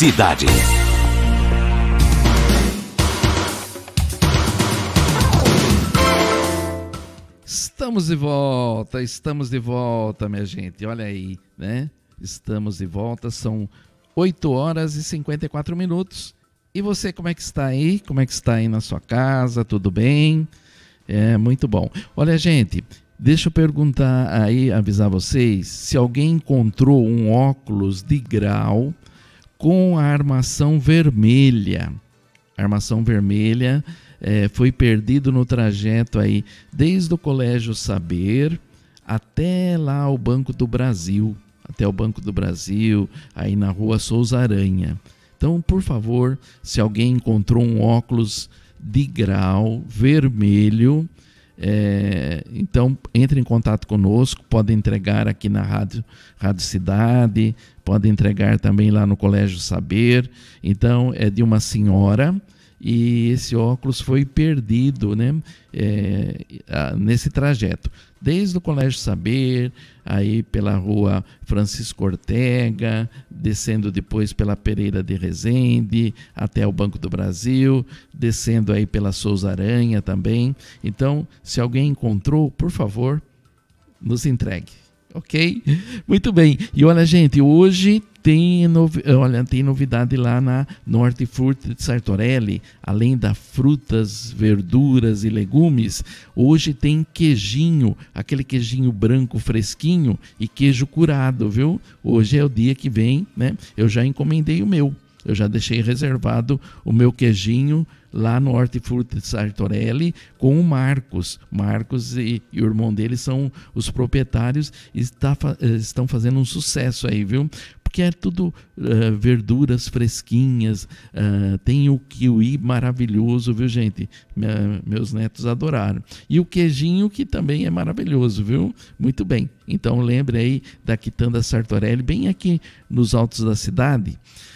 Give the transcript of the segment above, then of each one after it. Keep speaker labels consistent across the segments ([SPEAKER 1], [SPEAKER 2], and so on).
[SPEAKER 1] Cidade. Estamos de volta, minha gente. Olha aí, né? Estamos de volta, são 8 horas e 54 minutos. E você, como é que está aí? Como é que está aí na sua casa? Tudo bem? Muito bom. Olha, gente, deixa eu perguntar aí, avisar vocês, se alguém encontrou um óculos de grau com a armação vermelha. A armação vermelha foi perdido no trajeto aí, desde o Colégio Saber até lá o Banco do Brasil. Até o Banco do Brasil, aí na Rua Souza Aranha. Então, por favor, se alguém encontrou um óculos de grau vermelho, então entre em contato conosco, pode entregar aqui na Rádio Cidade, pode entregar também lá no Colégio Saber. Então, é de uma senhora e esse óculos foi perdido, né, nesse trajeto. Desde o Colégio Saber, aí pela Rua Francisco Ortega, descendo depois pela Pereira de Resende, até o Banco do Brasil, descendo aí pela Souza Aranha também. Então, se alguém encontrou, por favor, nos entregue. Ok? Muito bem. E olha, gente, hoje tem novidade lá na Hortifruti de Sartorelli. Além das frutas, verduras e legumes, hoje tem queijinho, aquele queijinho branco fresquinho e queijo curado, viu? Hoje é o dia que vem, né? Eu já encomendei o meu. Eu já deixei reservado o meu queijinho lá no Hortifruti de Sartorelli com o Marcos. Marcos e o irmão dele são os proprietários e estão fazendo um sucesso aí, viu? Porque é tudo verduras fresquinhas, tem o kiwi maravilhoso, viu, gente? Meus netos adoraram. E o queijinho que também é maravilhoso, viu? Muito bem. Então lembre aí da Quitanda Sartorelli, bem aqui nos altos da cidade,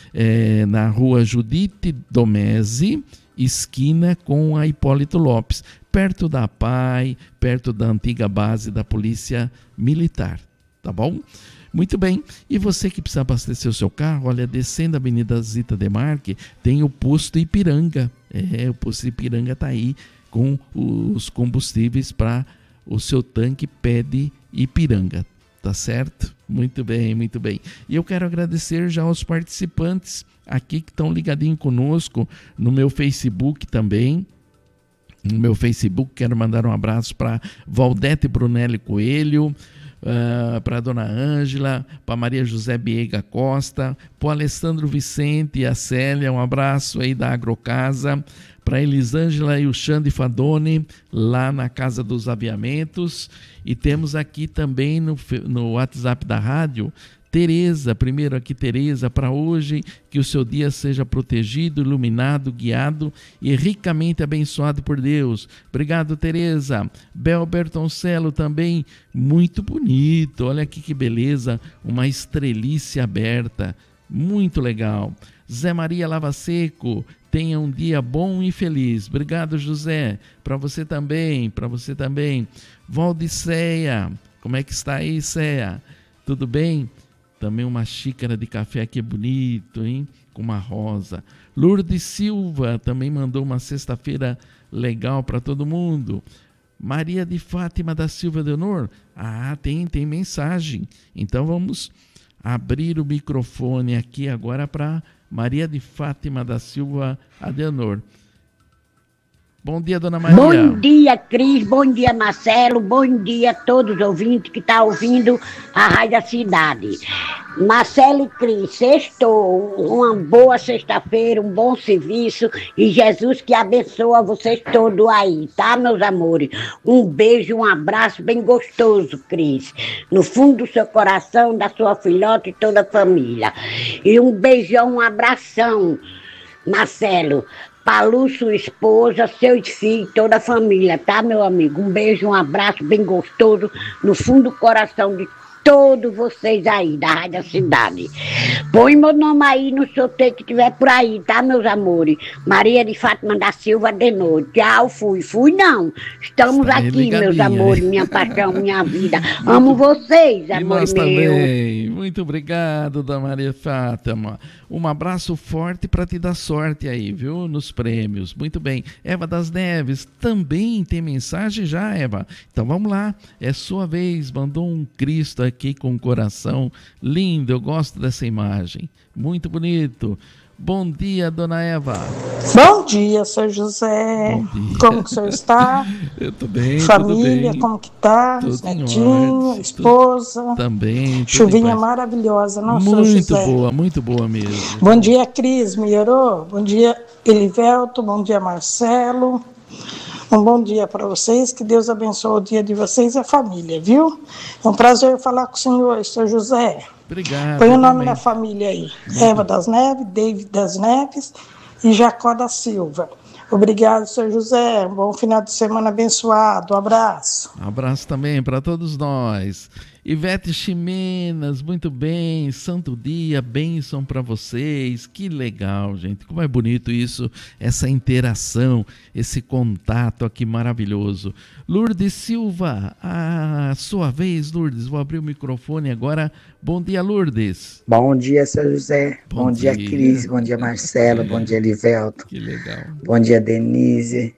[SPEAKER 1] na Rua Judite Domese, esquina com a Hipólito Lopes, perto da PAI, perto da antiga base da Polícia Militar, tá bom? Muito bem, e você que precisa abastecer o seu carro, olha, descendo a Avenida Zita Demarque, tem o Posto Ipiranga, o Posto Ipiranga está aí com os combustíveis para o seu tanque Pede Ipiranga, tá certo? Muito bem, muito bem. E eu quero agradecer já aos participantes aqui que estão ligadinhos conosco no meu Facebook também. No meu Facebook, quero mandar um abraço para Valdete Brunelli Coelho, para a Dona Ângela, para Maria José Biega Costa, para o Alessandro Vicente e a Célia, um abraço aí da Agrocasa, para a Elisângela e o Xande Fadone, lá na Casa dos Aviamentos. E temos aqui também no WhatsApp da rádio, Tereza, primeiro aqui Tereza, para hoje, que o seu dia seja protegido, iluminado, guiado e ricamente abençoado por Deus. Obrigado, Tereza. Bel Bertoncello também, muito bonito, olha aqui que beleza, uma estrelice aberta, muito legal. Zé Maria Lava Seco, tenha um dia bom e feliz. Obrigado, José, para você também, para você também. Valdiceia, como é que está aí, Ceia? Tudo bem? Também uma xícara de café aqui bonito, hein? Com uma rosa. Lourdes Silva também mandou uma sexta-feira legal para todo mundo. Maria de Fátima da Silva Leonor. Tem mensagem. Então vamos abrir o microfone aqui agora para Maria de Fátima da Silva Adenor. Bom dia, Dona Maria.
[SPEAKER 2] Bom dia, Cris. Bom dia, Marcelo. Bom dia a todos os ouvintes que estão ouvindo a Rádio da Cidade. Marcelo e Cris, sextou. Uma boa sexta-feira, um bom serviço. E Jesus que abençoa vocês todos aí, tá, meus amores? Um beijo, um abraço bem gostoso, Cris. No fundo do seu coração, da sua filhota e toda a família. E um beijão, um abração, Marcelo. Para Lu, sua esposa, seus filhos, toda a família, tá, meu amigo? Um beijo, um abraço bem gostoso no fundo do coração de todos vocês aí da Rádio da Cidade. Põe meu nome aí no sorteio que tiver por aí, tá, meus amores? Maria de Fátima da Silva de noite. Tchau, fui não. Estamos
[SPEAKER 1] Está
[SPEAKER 2] aqui, meus amores, minha paixão, minha vida. Amo vocês, amor
[SPEAKER 1] nós
[SPEAKER 2] meu.
[SPEAKER 1] Também. Muito obrigado, da Maria Fátima. Um abraço forte para te dar sorte aí, viu? Nos prêmios. Muito bem. Eva das Neves, também tem mensagem já, Eva? Então vamos lá. É sua vez. Mandou um Cristo aqui com o coração lindo. Eu gosto dessa imagem. Muito bonito. Bom dia, dona Eva.
[SPEAKER 3] Bom dia, seu José.
[SPEAKER 1] Bom dia.
[SPEAKER 3] Como que o senhor está?
[SPEAKER 1] Eu tô bem,
[SPEAKER 3] família,
[SPEAKER 1] tudo bem.
[SPEAKER 3] como que tá?
[SPEAKER 1] Tudo
[SPEAKER 3] Os netinhos, esposa.
[SPEAKER 1] Também.
[SPEAKER 3] Chuvinha maravilhosa, não, seu José?
[SPEAKER 1] Muito boa mesmo.
[SPEAKER 3] Bom dia, Cris, melhorou? Bom dia, Elivelto, bom dia, Marcelo. Um bom dia para vocês, que Deus abençoe o dia de vocês e a família, viu? É um prazer falar com o senhor, seu José.
[SPEAKER 1] Obrigado.
[SPEAKER 3] Põe o nome da família aí. Eva das Neves, David das Neves e Jacó da Silva. Obrigado, seu José. Um bom final de semana abençoado. Um abraço.
[SPEAKER 1] Um abraço também para todos nós. Ivete Ximenas, muito bem, santo dia, bênção para vocês, que legal, gente, como é bonito isso, essa interação, esse contato aqui maravilhoso. Lourdes Silva, a sua vez, Lourdes, vou abrir o microfone agora. Bom dia, Lourdes.
[SPEAKER 4] Bom dia, seu José. Bom dia, Cris. Bom dia, Marcelo. Bom dia, Elivelto.
[SPEAKER 1] Que legal.
[SPEAKER 4] Bom dia, Denise.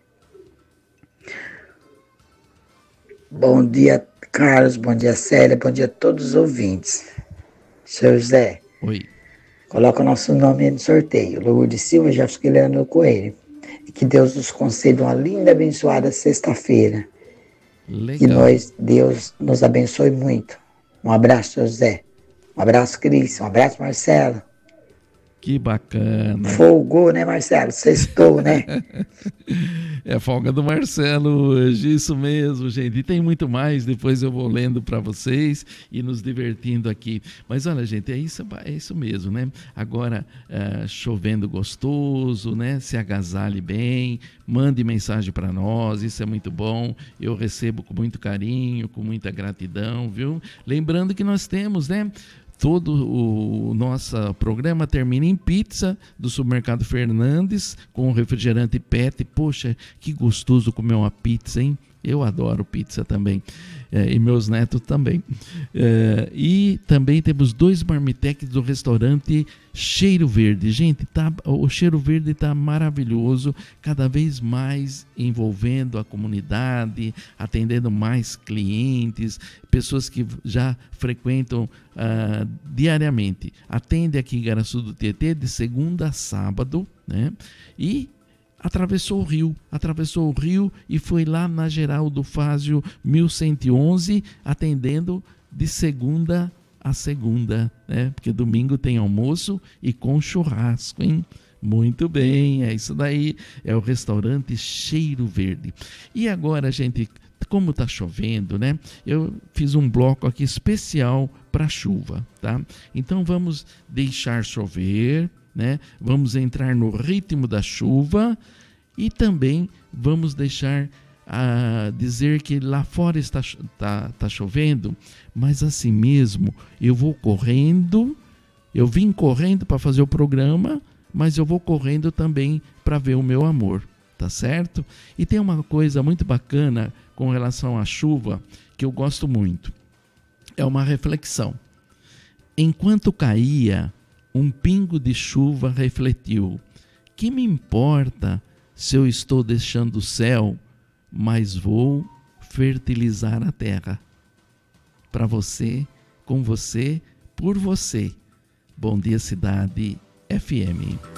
[SPEAKER 4] Bom dia, Carlos. Bom dia, Célia. Bom dia a todos os ouvintes. Seu José.
[SPEAKER 1] Oi.
[SPEAKER 4] Coloca o nosso nome aí no sorteio. Lourdes Silva, Jefferson Leandro Coelho. E que Deus nos conceda uma linda, abençoada sexta-feira.
[SPEAKER 1] Legal.
[SPEAKER 4] E Deus nos abençoe muito. Um abraço, seu José. Um abraço, Cris. Um abraço, Marcelo.
[SPEAKER 1] Que bacana.
[SPEAKER 4] Folgou, né, Marcelo? Sextou, né?
[SPEAKER 1] É a folga do Marcelo hoje, isso mesmo, gente. E tem muito mais, depois eu vou lendo para vocês e nos divertindo aqui. Mas olha, gente, é isso mesmo, né? Agora, chovendo gostoso, né? Se agasalhe bem, mande mensagem para nós, isso é muito bom. Eu recebo com muito carinho, com muita gratidão, viu? Lembrando que nós temos, né? Todo o nosso programa termina em pizza do Supermercado Fernandes com refrigerante PET. Poxa, que gostoso comer uma pizza, hein? Eu adoro pizza também. E meus netos também. E também temos 2 marmitex do restaurante Cheiro Verde. Gente, o Cheiro Verde está maravilhoso, cada vez mais envolvendo a comunidade, atendendo mais clientes, pessoas que já frequentam diariamente. Atende aqui em Igaraçu do Tietê de segunda a sábado, né? E atravessou o rio e foi lá na Geraldo Fázio 1111, atendendo de segunda a segunda, né? Porque domingo tem almoço e com churrasco, hein? Muito bem, é isso daí, é o restaurante Cheiro Verde. E agora, gente, como está chovendo, né? Eu fiz um bloco aqui especial para chuva, tá? Então vamos deixar chover, né? Vamos entrar no ritmo da chuva e também vamos deixar dizer que lá fora está chovendo, mas assim mesmo eu vim correndo para fazer o programa, mas eu vou correndo também para ver o meu amor, tá certo? E tem uma coisa muito bacana com relação à chuva que eu gosto muito, é uma reflexão. Enquanto caía, um pingo de chuva refletiu: que me importa se eu estou deixando o céu, mas vou fertilizar a terra. Para você, com você, por você. Bom dia, Cidade FM.